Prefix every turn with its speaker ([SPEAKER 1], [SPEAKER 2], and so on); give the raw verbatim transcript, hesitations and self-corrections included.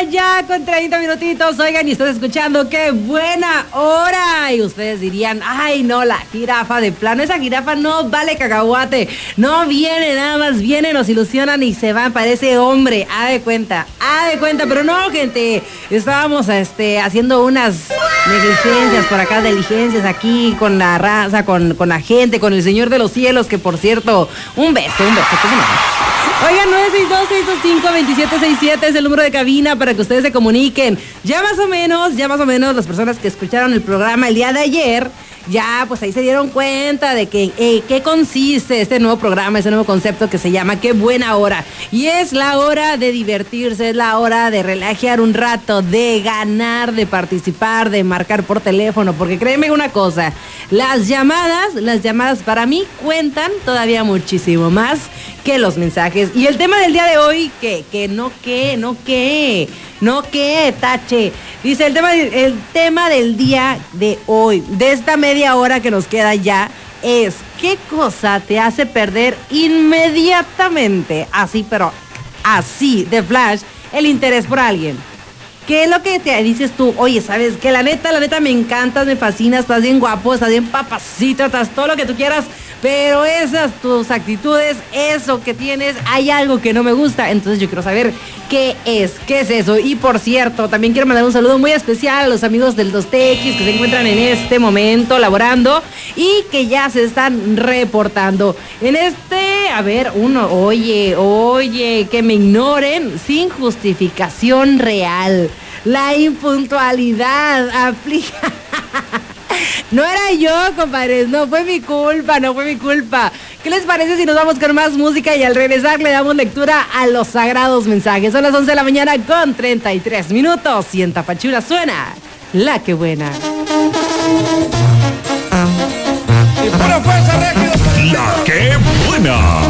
[SPEAKER 1] ya con treinta minutitos. Oigan, y ustedes escuchando, ¡qué buena hora! Y ustedes dirían, ay, no, la jirafa de plano. Esa jirafa no vale cacahuate. No viene, nada más viene, nos ilusionan y se van. Parece hombre. Ha de cuenta, ha de cuenta. Pero no, gente. Estábamos este, haciendo unas negligencias por acá, diligencias aquí con la raza, con, con la gente, con el Señor de los Cielos, que por cierto, un beso, un beso. ¿Cómo no? Oigan, nueve seis dos, seis dos cinco, dos siete seis siete es el número de cabina para que ustedes se comuniquen. Ya más o menos, ya más o menos las personas que escucharon el programa el día de ayer, ya pues ahí se dieron cuenta de que eh, qué consiste este nuevo programa, este nuevo concepto que se llama Qué Buena Hora. Y es la hora de divertirse, es la hora de relajar un rato, de ganar, de participar, de marcar por teléfono, porque créeme una cosa, las llamadas, las llamadas para mí cuentan todavía muchísimo más que los mensajes. Y el tema del día de hoy, que, que no que, no que, no que, tache. Dice el tema, el tema del día de hoy, de esta media hora que nos queda ya, es ¿qué cosa te hace perder inmediatamente, así, pero así, de flash, el interés por alguien? ¿Qué es lo que te dices tú? Oye, ¿sabes qué? La neta, la neta me encantas, me fascinas, estás bien guapo, estás bien papacito, estás todo lo que tú quieras, pero esas tus actitudes, eso que tienes, hay algo que no me gusta. Entonces yo quiero saber qué es, qué es eso. Y por cierto, también quiero mandar un saludo muy especial a los amigos del dos T X que se encuentran en este momento laborando y que ya se están reportando. En este, a ver, uno, oye, oye, que me ignoren sin justificación real. La impuntualidad aplica. No era yo, compadres, no fue mi culpa, no fue mi culpa. ¿Qué les parece si nos vamos con más música y al regresar le damos lectura a los sagrados mensajes? Son las once de la mañana con treinta y tres minutos y en Tapachula suena La Que Buena.
[SPEAKER 2] Y pura fuerza, Régido.
[SPEAKER 3] La Que Buena.